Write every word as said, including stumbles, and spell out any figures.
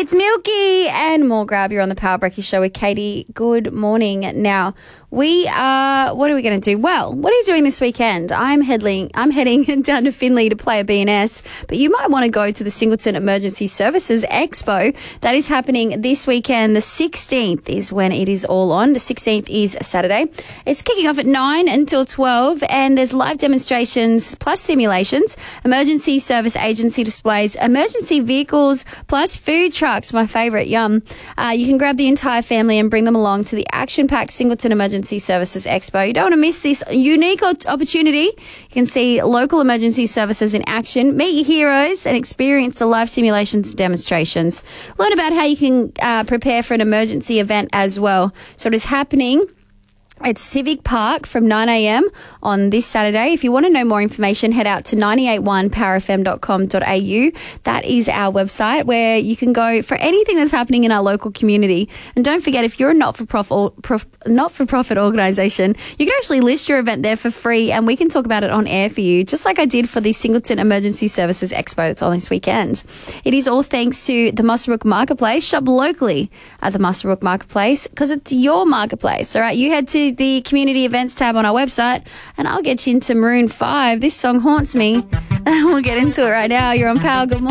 It's Milky and more Grab. You're on the Power Breakfast Show with Katie. Good morning. Now, we are, what are we going to do? Well, what are you doing this weekend? I'm heading, I'm heading down to Finley to play a B N S, but you might want to go to the Singleton Emergency Services Expo. That is happening this weekend. The sixteenth is when it is all on. The sixteenth is Saturday. It's kicking off at nine until twelve, and there's live demonstrations plus simulations, emergency service agency displays, emergency vehicles, plus food trucks, my favourite, yum. Uh, you can grab the entire family and bring them along to the action-packed Singleton Emergency Services Expo. You don't want to miss this unique opportunity. You can see local emergency services in action, meet your heroes, and experience the live simulations and demonstrations. Learn about how you can uh, prepare for an emergency event as well. So it is happening at Civic Park from nine a.m. on this Saturday. If you want to know more information, head out to nine eight one power f m dot com dot a u. That is our website where you can go for anything that's happening in our local community. And don't forget, if you're a not-for-profit, prof, not-for-profit organisation, you can actually list your event there for free and we can talk about it on air for you, just like I did for the Singleton Emergency Services Expo that's on this weekend. It is all thanks to the Muswellbrook Marketplace. Shop locally at the Muswellbrook Marketplace because it's your marketplace. All right, you head to the community events tab on our website and I'll get you into Maroon five. This song haunts me. We'll get into it right now. You're on Power. Good morning.